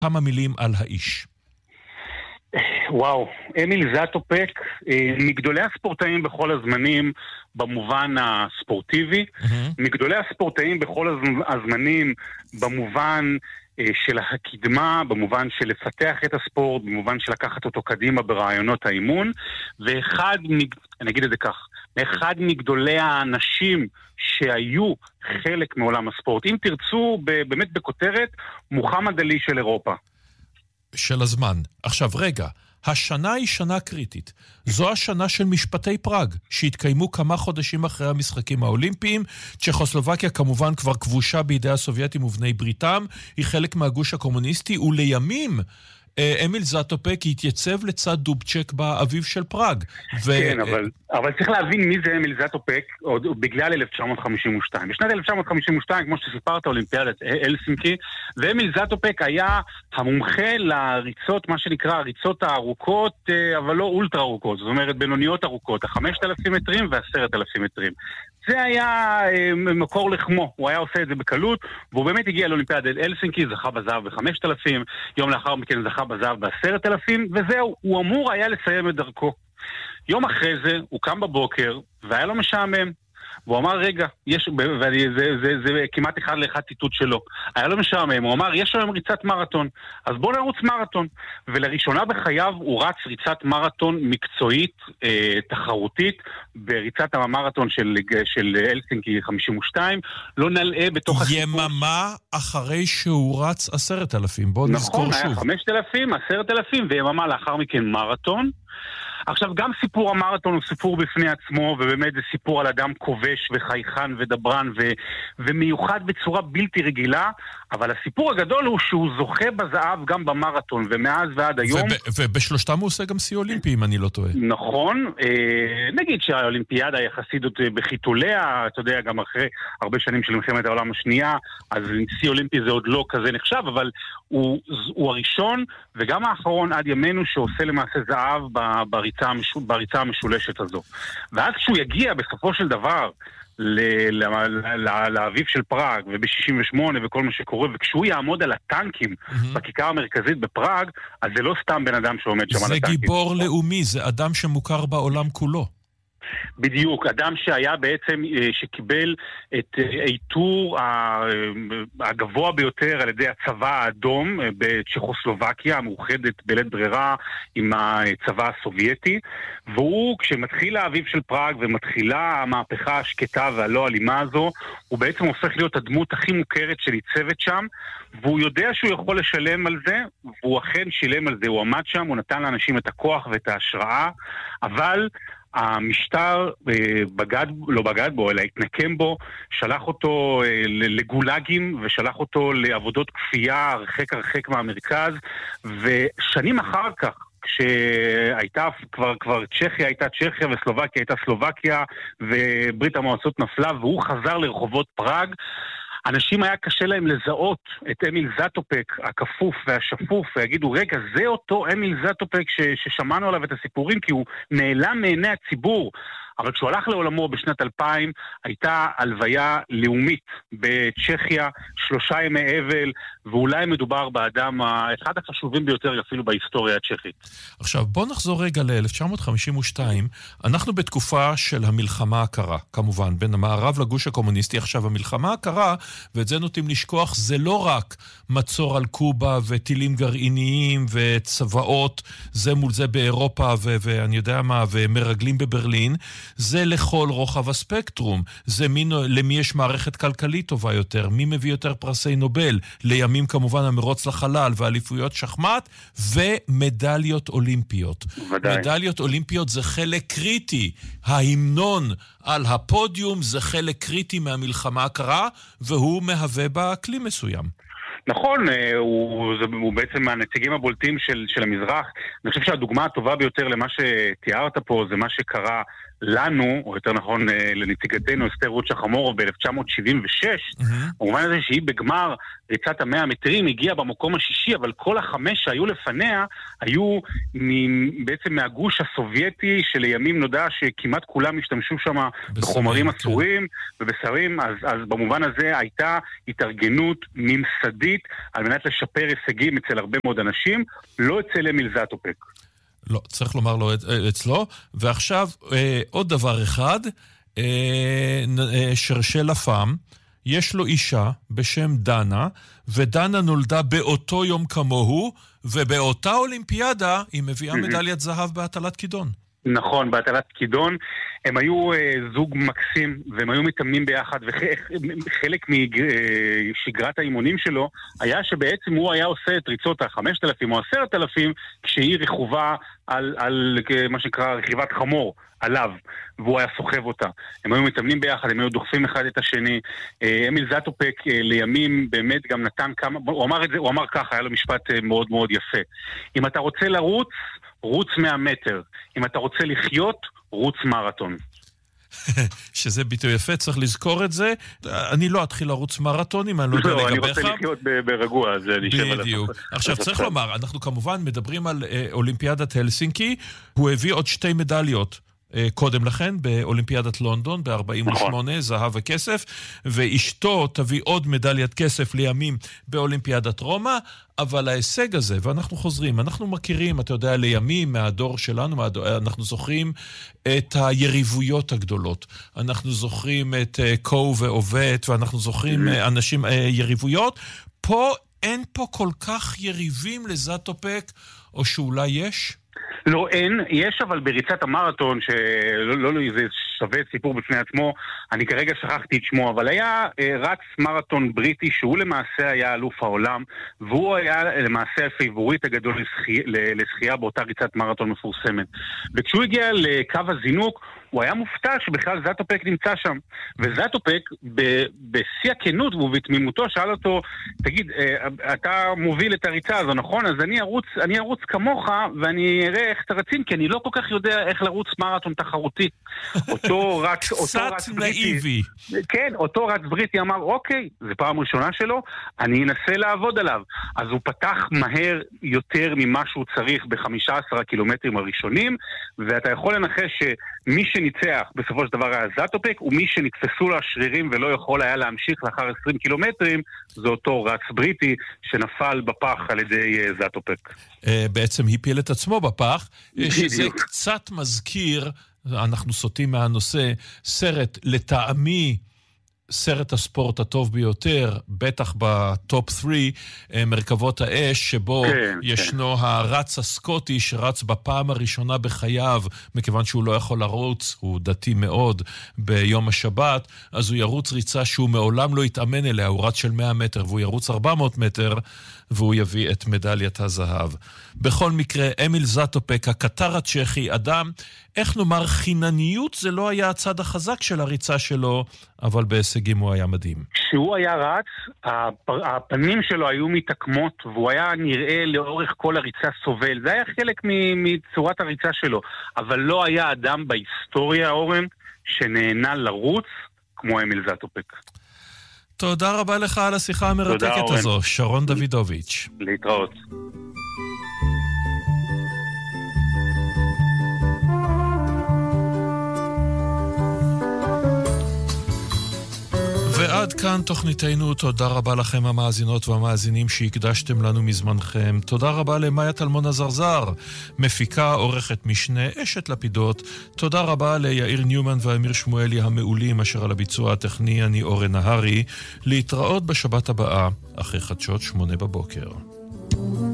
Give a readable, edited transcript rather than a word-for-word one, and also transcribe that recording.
כמה מילים על האיש. וואו, אמיל זאטופק, מגדולי הספורטאים בכל הזמנים במובן הספורטיבי, מגדולי הספורטאים בכל הזמנים במובן של הקדמה, במובן של לפתח את הספורט, במובן של לקחת אותו קדימה ברעיונות האימון, אני אגיד את זה כך, אחד מגדולי האנשים שהיו חלק מעולם הספורט. אם תרצו, באמת בכותרת, מוחמד עלי של אירופה. של הזמן. עכשיו רגע, השנה היא שנה קריטית. זו השנה של משפטי פראג, שהתקיימו כמה חודשים אחרי המשחקים האולימפיים. צ'כוסלובקיה כמובן כבר כבושה בידי הסובייטים ובני בריתם, היא חלק מהגוש הקומוניסטי, ולימים אמיל זאטופק התייצב לצד דובצ'ק באביב של פראג. כן, אבל צריך להבין מי זה אמיל זאטופק בגלל 1952. בשנת 1952, כמו שסיפרת, אולימפיאדת הלסינקי, ואמיל זאטופק היה המומחה לריצות, מה שנקרא הריצות הארוכות, אבל לא אולטרה ארוכות, זאת אומרת בינוניות ארוכות, 5,000 מטרים ו10,000 מטרים. זה היה מקור לחמו, הוא היה עושה את זה בקלות, והוא באמת הגיע לאולימפיאדת הלסינקי, זכה בזהב ב5,000, יום לאחר מכן זכה בזהב ב10,000, וזהו, הוא אמור היה לסיים את דרכו. יום אחרי זה, הוא קם בבוקר, והיה לו משעמם. והוא אמר, רגע, זה כמעט אחד לאחד ציטוט שלו. היה לו משעמם, הוא אמר, יש היום ריצת מרתון, אז בוא נרוץ מרתון. ולראשונה בחייו הוא רץ ריצת מרתון מקצועית, תחרותית, בריצת המרתון של הלסינקי 52, לא נלאה בתוך הסיפור. יממה אחרי שהוא רץ 10,000, בוא נזכור שוב. נכון, היה 5,000, 10,000, ויממה לאחר מכן מרתון. עכשיו, גם סיפור המרתון הוא סיפור בפני עצמו, ובאמת זה סיפור על אדם כובש וחייכן ודברן ומיוחד בצורה בלתי רגילה, אבל הסיפור הגדול הוא שהוא זוכה בזהב גם במרתון, ומאז ועד היום... ובשלושתם הוא עושה גם שיא אולימפי, אם אני לא טועה. נכון, נגיד שהאולימפיאדה יחסית בחיתוליה, אתה יודע, גם אחרי הרבה שנים של מלחמת העולם השנייה, אז שיא אולימפי זה עוד לא כזה נחשב, אבל הוא הראשון וגם האחרון עד ימינו שעושה למעשה זהב בריצה המשולשת הזו. ואז כשהוא יגיע בסופו של דבר לאביב של פראג וב-68 וכל מה שקורה, וכשהוא יעמוד על הטנקים בכיכר המרכזית בפראג, אז זה לא סתם בן אדם שעומד שם על הטנקים. זה גיבור לאומי, זה אדם שמוכר בעולם כולו. בדיוק, אדם שהיה בעצם, שקיבל את העיטור הגבוה ביותר על ידי הצבא האדום בצ'כוסלובקיה, המאוחדת בלית ברירה עם הצבא הסובייטי, והוא, כשמתחיל האביב של פראג ומתחילה המהפכה השקטה והלא אלימה הזו, הוא בעצם הופך להיות הדמות הכי מוכרת שניצבת שם, והוא יודע שהוא יכול לשלם על זה, והוא אכן שילם על זה, הוא עמד שם, הוא נתן לאנשים את הכוח ואת ההשראה, אבל המשטר לא בגד בו, אלא התנקם בו, שלח אותו לגולגים ושלח אותו לעבודות כפייה הרחק מהמרכז, ושנים אחר כך, כשהייתה כבר צ'כיה הייתה צ'כיה וסלובקיה הייתה סלובקיה וברית המועצות נפלה והוא חזר לרחובות פראג, אנשים היה קשה להם לזהות את אמיל זאטופק הכפוף והשפוף, ויגידו, רגע, זה אותו אמיל זאטופק ששמענו עליו את הסיפורים, כי הוא נעלם מעיני הציבור. אבל כשהוא הלך לעולמו בשנת 2000, הייתה הלוויה לאומית בצ'כיה, 3 ימי אבל, ואולי מדובר באדם אחד החשובים ביותר אפילו בהיסטוריה הצ'כית. עכשיו, בוא נחזור רגע ל-1952. אנחנו בתקופה של המלחמה הקרה, כמובן, בין המערב לגוש הקומוניסטי. עכשיו, המלחמה הקרה, ואת זה נוטים לשכוח, זה לא רק מצור על קובה וטילים גרעיניים וצבאות, זה מול זה באירופה ואני יודע מה, ומרגלים בברלין, זה לכל רוחב הספקטרום. זה למי יש מערכת כלכלית טובה יותר, מי מביא יותר פרסי נובל, לימים כמובן המרוץ לחלל ואליפויות שחמט, ומדליות אולימפיות. ודאי. מדליות אולימפיות זה חלק קריטי. ההמנון על הפודיום זה חלק קריטי מהמלחמה הקרה, והוא מהווה בה כלי מסוים. נכון, הוא בעצם מהנציגים הבולטים של המזרח. אני חושב שהדוגמה הטובה ביותר למה שתיארת פה זה מה שקרה לנו, או יותר נכון לנציגתנו אסתר רות שחמורוב ב-1976, במובן הזה שהיא בגמר ריצת 100 מטרים הגיעה במקום השישי, אבל כל 5 שהיו לפניה היו בעצם מהגוש הסובייטי, שלימים נודע שכמעט כולם השתמשו שם בחומרים אסורים ובשרים, אז במובן הזה הייתה התארגנות ממסדית על מנת לשפר הישגים אצל הרבה מאוד אנשים, לא אצל אמיל זאטופק. לא, צריך לומר לו אצלו. ועכשיו עוד דבר אחד, שרשל לפעם, יש לו אישה בשם דנה, ודנה נולדה באותו יום כמוהו, ובאותה אולימפיאדה היא מביאה מדליית זהב בהטלת כידון. נכון, בהטלת כידון. הם היו זוג מקסים, והם היו מתאמנים ביחד, וחלק משגרת האימונים שלו היה שבעצם הוא היה עושה את ריצות ה-5,000 או 10,000, כשהיא רכובה על מה שנקרא רכיבת חמור עליו, והוא היה סוחב אותה. הם היו מתאמנים ביחד, הם היו דוחפים אחד את השני. אמיל זאטופק לימים באמת גם נתן כמה, הוא אמר ככה, היה לו משפט מאוד מאוד יפה. אם אתה רוצה לרוץ, רוץ 100 מטר. אם אתה רוצה לחיות, רוץ מרתון. שזה ביטוי יפה, צריך לזכור את זה. אני לא אתחיל לרוץ מרתונים, אני לא יודע לגביך. אני רוצה לחיות ברגוע, אז נשב על בדיוק. עכשיו צריך לומר, אנחנו כמובן מדברים על אולימפיאדת הלסינקי, הוא הביא עוד 2 מדליות. קודם לכן, באולימפיאדת לונדון, ב-48, זהב וכסף, ואשתו תביא עוד מדליית כסף לימים באולימפיאדת רומא, אבל ההישג הזה, ואנחנו חוזרים, אנחנו מכירים, אתה יודע, לימים מהדור שלנו, אנחנו זוכרים את היריבויות הגדולות, אנחנו זוכרים את קו ועובד, ואנחנו זוכרים אנשים יריבויות, פה אין פה כל כך יריבים לזאטופק, או שאולי יש? לא, אין, יש אבל בריצת המרתון, שלא, זה שווה סיפור בפני עצמו, אני כרגע שכחתי את שמו, אבל היה רץ מרתון בריטי, שהוא למעשה היה אלוף העולם, והוא היה למעשה הפייבוריט הגדול לשחייה באותה ריצת מרתון מפורסמת. וכשהוא הגיע לקו הזינוק, הוא היה מופתע שבכלל זאטופק נמצא שם. וזאטופק, בשיא הכנות ובתמימותו, שאל אותו, תגיד, אתה מוביל את הריצה הזו, נכון? אז אני ארוץ כמוך, ואני אראה איך אתה רצים, כי אני לא כל כך יודע איך לרוץ מרתון תחרותי. אותו רץ נאיבי. כן, אותו רץ בריטי אמר, אוקיי, זה פעם ראשונה שלו, אני אנסה לעבוד עליו. אז הוא פתח מהר יותר ממה שהוא צריך ב-15 הקילומטרים הראשונים, ואתה יכול לנחש שמי שניצח בסופו של דבר היה זאטופק, ומי שנתפסו לו השרירים ולא יכול היה להמשיך לאחר 20 קילומטרים, זה אותו רץ בריטי שנפל בפח על ידי זאטופק. בעצם הפיל את עצמו בפח, שזה קצת מזכיר, אנחנו סוטים מהנושא, סרט לטעמי, סרט הספורט הטוב ביותר, בטח בטופ 3, מרכבות האש, שבו ישנו הרץ הסקוטי שרץ בפעם הראשונה בחייו, מכיוון שהוא לא יכול לרוץ, הוא דתי מאוד ביום השבת, אז הוא ירוץ ריצה שהוא מעולם לא יתאמן אליה, הוא רץ של 100 מטר, והוא ירוץ 400 מטר, והוא יביא את מדליית הזהב. בכל מקרה, אמיל זאטופק, הקטר הצ'כי, אדם, איך נאמר, חינניות זה לא היה הצד החזק של הריצה שלו, אבל בהישגים הוא היה מדהים. כשהוא היה רץ, הפנים שלו היו מתעקמות, והוא היה נראה לאורך כל הריצה סובל. זה היה חלק מצורת הריצה שלו, אבל לא היה אדם בהיסטוריה, אורן, שנהנה לרוץ כמו אמיל זאטופק. תודה רבה לך על השיחה המרתקת הזו, שרון דוידוביץ'. להתראות. ועד כאן תוכניתנו, תודה רבה לכם המאזינות והמאזינים שהקדשתם לנו מזמנכם. תודה רבה למאיה תלמון הזרזר, מפיקה, עורכת משנה, אשת לפידות. תודה רבה ליאיר ניומן ואמיר שמואלי המעולים, אשר על הביצוע הטכני, אני אורן נהרי. להתראות בשבת הבאה, אחרי חדשות 8 בבוקר.